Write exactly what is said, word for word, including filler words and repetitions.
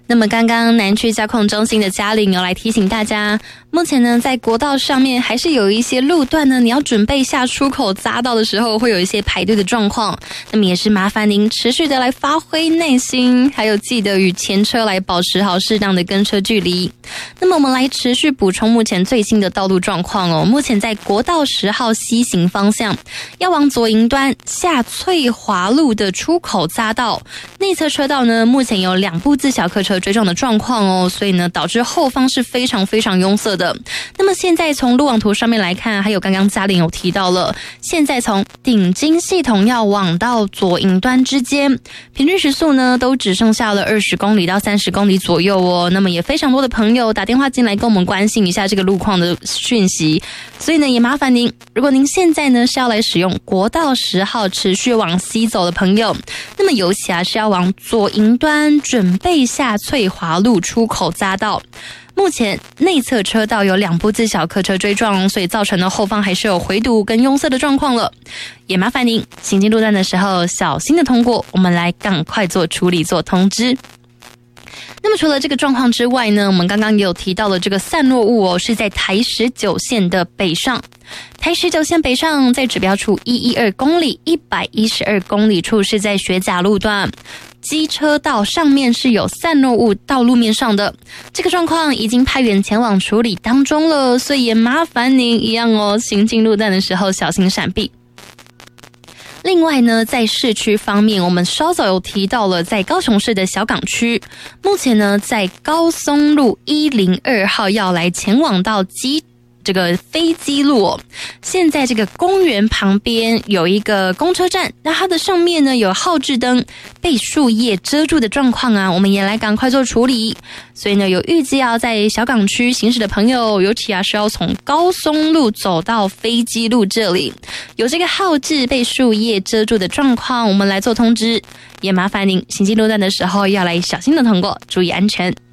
那么刚刚南区交控中心的嘉玲有来提醒大家，目前呢在国道上面还是有一些路段呢，你要准备下出口匝道的时候会有一些排队的状况，那么也是麻烦您持续的来发挥耐心，还有记得与前车来保持好适当的跟车距离。那么我们来持续补充目前最新的道路状况哦。目前在国道十号西行方向要往左营端下翠华路的出口匝道内侧车道呢，目前有两部自小客车追撞的状况哦，所以呢导致后方是非常非常拥塞的。那么现在从路网图上面来看，还有刚刚嘉玲有提到了，现在从顶金系统要往到左营端之间，平均时速呢都只剩下了二十公里到三十公里左右哦。那么也非常多的朋友打电话进来跟我们关心一下这个路况的讯息，所以呢也麻烦您，如果您现在呢是要来使用国道十号持续往西走的朋友，那么尤其啊是要往左营端准备下翠华路出口匝道，目前内侧车道有两部自小客车追撞，所以造成的后方还是有回堵跟拥塞的状况了，也麻烦您行经路段的时候小心的通过，我们来赶快做处理做通知。那么除了这个状况之外呢，我们刚刚也有提到了这个散落物哦，是在台十九线的北上，台十九线北上在指标处一百一十二公里一百一十二公里处是在学甲路段，机车道上面是有散落物到路面上的，这个状况已经派员前往处理当中了，所以也麻烦您一样哦，行进路段的时候小心闪避。另外呢，在市区方面，我们稍早有提到了，在高雄市的小港区，目前呢，在高松路一零二号要来前往到基这个飞机路哦，现在这个公园旁边有一个公车站，那它的上面呢有号志灯被树叶遮住的状况啊，我们也来赶快做处理。所以呢，有预计要在小港区行驶的朋友，尤其啊是要从高松路走到飞机路这里，有这个号志被树叶遮住的状况，我们来做通知，也麻烦您行进路段的时候要来小心的通过，注意安全。